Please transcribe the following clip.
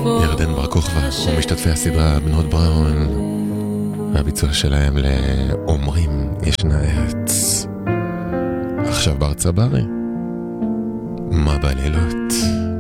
ירדן בר כוכבא ומשתתפי הסדרה בנות בראון, והביצוע שלהם לאומרים ישנה ארץ. עכשיו בר צברי, מה בלילות.